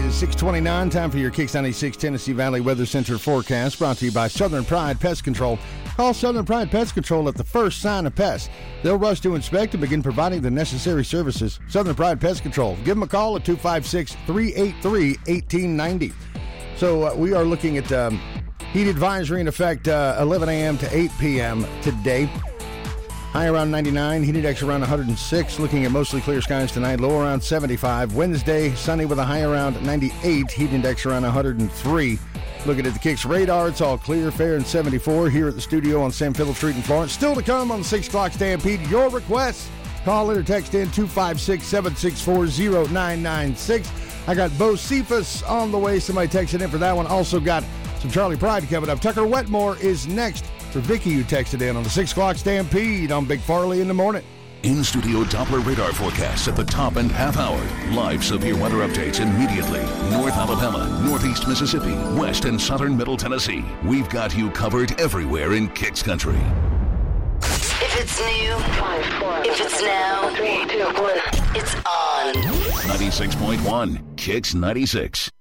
is 6:29. Time for your Kicks 96 Tennessee Valley Weather Center forecast, brought to you by Southern Pride Pest Control. Call Southern Pride Pest Control at the first sign of pests. They'll rush to inspect and begin providing the necessary services. Southern Pride Pest Control. Give them a call at 256-383-1890. So we are looking at heat advisory in effect 11 a.m. to 8 p.m. today. High around 99, heat index around 106. Looking at mostly clear skies tonight, low around 75. Wednesday, sunny with a high around 98, heat index around 103. Looking at the Kicks radar, it's all clear, fair, and 74 here at the studio on Sam Phillips Street in Florence. Still to come on the 6 o'clock Stampede. Your requests, call in or text in 256-764-0996. I got Bo Cephas on the way. Somebody texted in for that one. Also got some Charlie Pride coming up. Tucker Wetmore is next. For Vicky, who texted in on the 6 o'clock Stampede on Big Farley in the morning. In-studio Doppler radar forecasts at the top and half hour. Live severe weather updates immediately. North Alabama, Northeast Mississippi, West and Southern Middle Tennessee. We've got you covered everywhere in Kicks Country. If it's new, 5, 4, if it's now, 3, 2, 1, it's on. 96.1, Kicks 96.